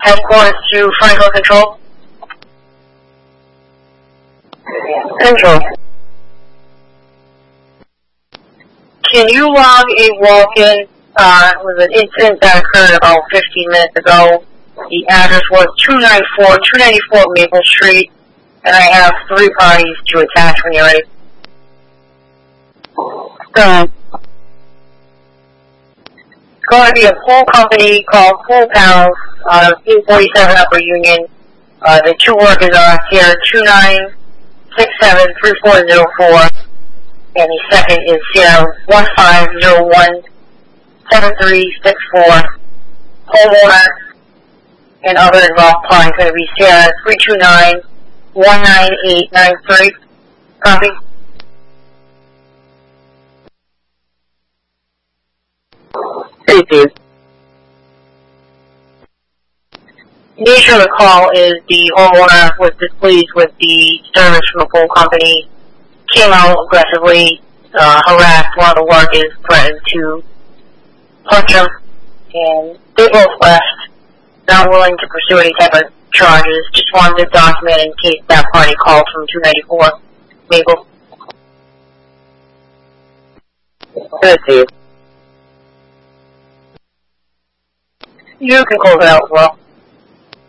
Headquarters to Franklin Control. Control. Can you log a walk-in with an incident that occurred about 15 minutes ago? The address was 294 Maple Street, and I have 3 parties to attach when you're ready. It's going to be a pool company called Pool Pals out of 847 Upper Union. The 2 workers are here 29673404, and the second is here 15017364. Homeowner and other involved parties going to be Sierra 329-19893. Copy. Thank you. The nature of the call is the homeowner was displeased with the service from the pool company, came out aggressively, harassed one of the workers, threatened to punch him, and they both left, not willing to pursue any type of charges, just wanted to document in case that party called from 294 Maple. Thank you. You can close it out as well.